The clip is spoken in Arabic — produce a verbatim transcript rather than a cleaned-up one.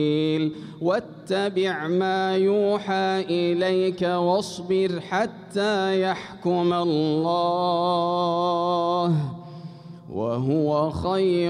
واتبع ما يوحى إليك واصبر حتى يحكم الله وهو خير